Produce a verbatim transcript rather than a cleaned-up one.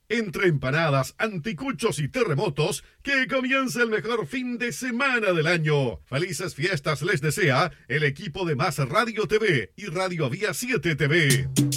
Entre empanadas, anticuchos y terremotos, que comience el mejor fin de semana del año. Felices fiestas les desea el equipo de Más Radio T V y Radio Vía siete T V.